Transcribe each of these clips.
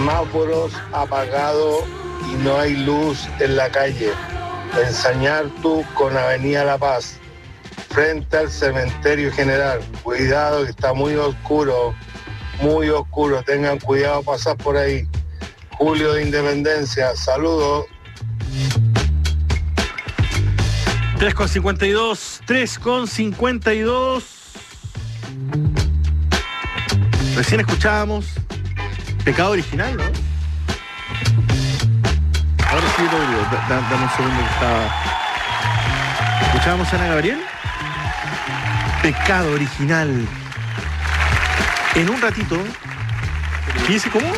semáforos apagados y no hay luz en la calle. En Sañartu con Avenida La Paz, frente al cementerio general. Cuidado que está muy oscuro, tengan cuidado pasar por ahí. Julio de Independencia, saludos. 3:52. Recién escuchábamos Pecado Original, ¿no? Ahora sí lo digo, dame un segundo que estaba. ¿Escuchábamos a Ana Gabriel? Pecado Original. En un ratito. ¿Qué dice cómo?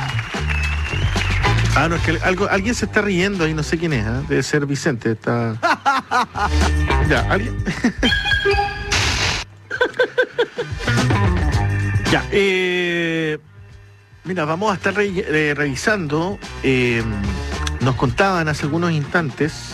Ah, no, es que alguien se está riendo ahí, no sé quién es, ¿eh? Debe ser Vicente, está. Ya, alguien. Ya, mira, vamos a estar revisando. Nos contaban hace algunos instantes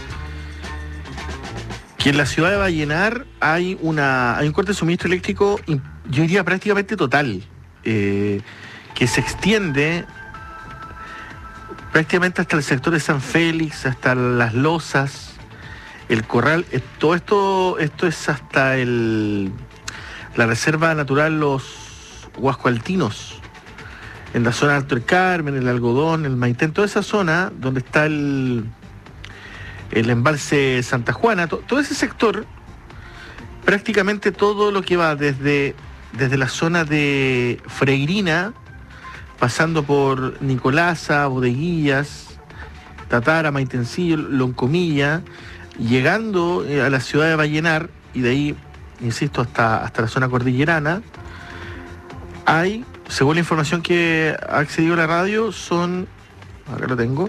que en la ciudad de Vallenar hay un corte de suministro eléctrico, yo diría prácticamente total, que se extiende prácticamente hasta el sector de San Félix, hasta Las Lozas, el Corral. Todo esto es hasta la Reserva Natural Los Huascoaltinos, en la zona de Alto del Carmen, el Algodón, el Maitén, toda esa zona donde está el embalse Santa Juana, todo ese sector, prácticamente todo lo que va desde la zona de Freirina, pasando por Nicolasa, Bodeguillas, Tatara, Maitencillo, Loncomilla, llegando a la ciudad de Vallenar, y de ahí, insisto, hasta la zona cordillerana, hay, según la información que ha accedido la radio, acá lo tengo,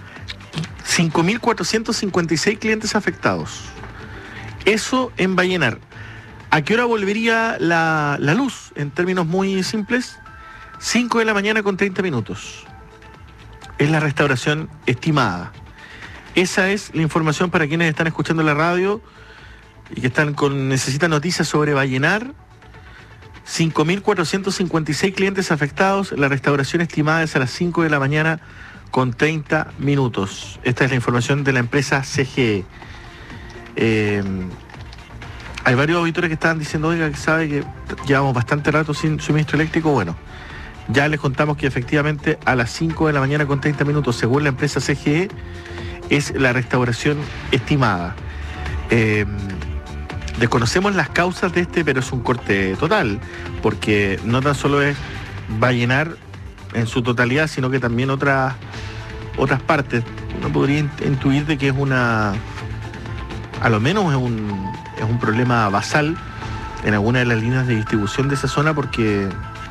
5.456 clientes afectados. Eso en Vallenar. ¿A qué hora volvería la luz? En términos muy simples, 5 de la mañana con 30 minutos. Es la restauración estimada. Esa es la información para quienes están escuchando la radio y que necesitan noticias sobre Vallenar. 5.456 clientes afectados. La restauración estimada es a las 5 de la mañana con 30 minutos. Esta es la información de la empresa CGE. Hay varios auditores que estaban diciendo, oiga, que sabe que llevamos bastante rato sin suministro eléctrico. Bueno, ya les contamos que efectivamente a las 5 de la mañana con 30 minutos, según la empresa CGE, es la restauración estimada. Desconocemos las causas de pero es un corte total, porque no tan solo es Vallenar en su totalidad, sino que también otras partes. Uno podría intuir de que a lo menos es un problema basal en alguna de las líneas de distribución de esa zona, porque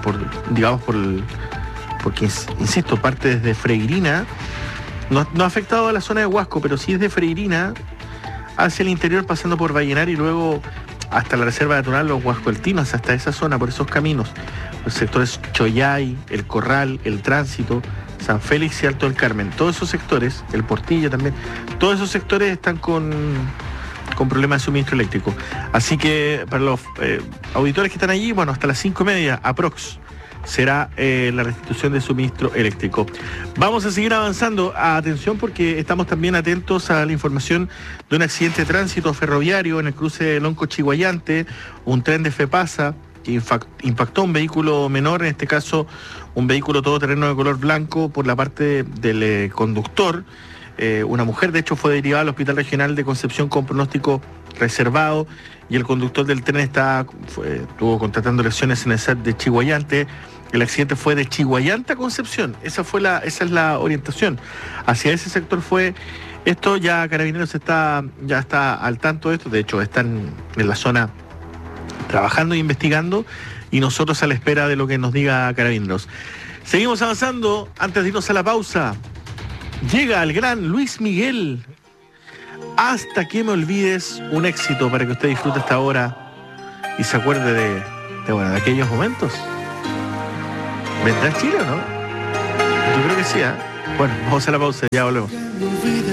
insisto, parte desde Freirina, no ha afectado a la zona de Huasco, pero sí es de Freirina hacia el interior, pasando por Vallenar y luego hasta la Reserva Natural Los Huascoaltinos, hasta esa zona, por esos caminos, los sectores Choyay, el Corral, el Tránsito, San Félix y Alto del Carmen. Todos esos sectores, el Portillo también, todos esos sectores están con problemas de suministro eléctrico. Así que para los auditores que están allí, bueno, hasta las 5:30 aprox será la restitución de suministro eléctrico. Vamos a seguir avanzando. Atención, porque estamos también atentos a la información de un accidente de tránsito ferroviario en el cruce de Lonco-Chiguayante, un tren de FEPASA que impactó un vehículo menor, en este caso un vehículo todoterreno de color blanco, por la parte del conductor. Una mujer, de hecho, fue derivada al Hospital Regional de Concepción con pronóstico reservado, y el conductor del tren estuvo contratando lesiones en el SAT de Chiguayante. El accidente fue de Chiguayante a Concepción. Esa es la orientación. Hacia ese sector fue esto. Ya Carabineros ya está al tanto de esto. De hecho, están en la zona trabajando e investigando, y nosotros a la espera de lo que nos diga Carabineros. Seguimos avanzando. Antes de irnos a la pausa, llega el gran Luis Miguel. Hasta que me olvides, un éxito para que usted disfrute esta hora y se acuerde de aquellos momentos. ¿Vendrá a Chile o no? Yo creo que sí, ¿eh? Bueno, vamos a la pausa, ya volvemos.